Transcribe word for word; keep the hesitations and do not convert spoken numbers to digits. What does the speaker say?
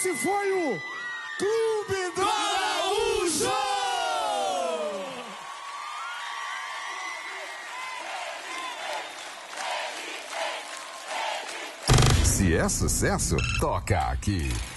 Esse foi o Clube do Araújo! Se é sucesso, toca aqui.